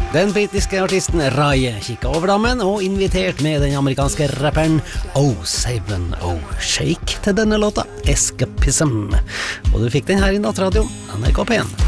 Den britiske artisten Rai kikket over dammen og invitert med den amerikanske rapperen O7O Shake til denne låta, Escapism. Og du fikk den her i Nattradioen, NRK P1.